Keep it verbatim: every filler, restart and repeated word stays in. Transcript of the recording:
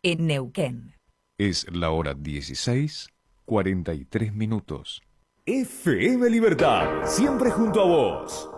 en Neuquén. Es la hora dieciséis, cuarenta y tres minutos. F M Libertad, siempre junto a vos.